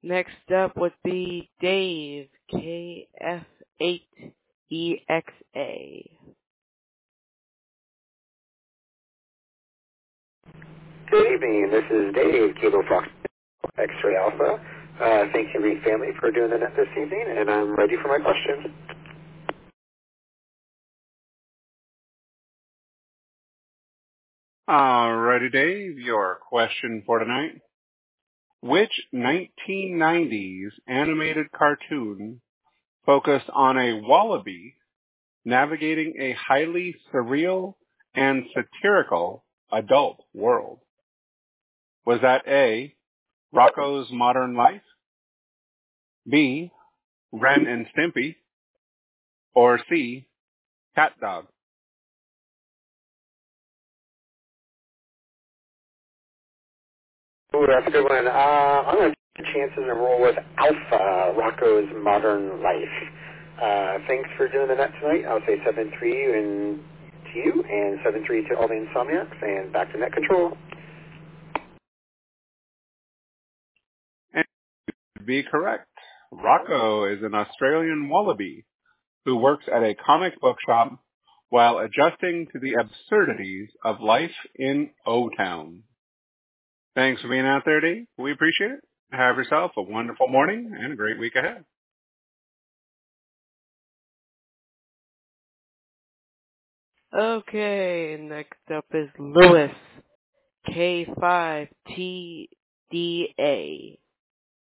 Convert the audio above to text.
Next up would be Dave, KF8EXA. Good evening. This is Dave, Kilo Fox X-Ray Alpha. Thank you, Reed family, for doing the net this evening, and I'm ready for my question. Alrighty, Dave, your question for tonight. Which 1990s animated cartoon focused on a wallaby navigating a highly surreal and satirical adult world? Was that A, Rocko's Modern Life, B, Ren and Stimpy, or C, Cat Dog? Ooh, that's a good one. I'm going to take the chances and roll with Alpha, Rocco's Modern Life. Thanks for doing the net tonight. I'll say 7-3 to you, and 7-3 to all the Insomniacs, and back to net control. And to be correct, Rocco is an Australian wallaby who works at a comic book shop while adjusting to the absurdities of life in O-Town. Thanks for being out there, Dave. We appreciate it. Have yourself a wonderful morning and a great week ahead. Okay, next up is Lewis, K5TDA.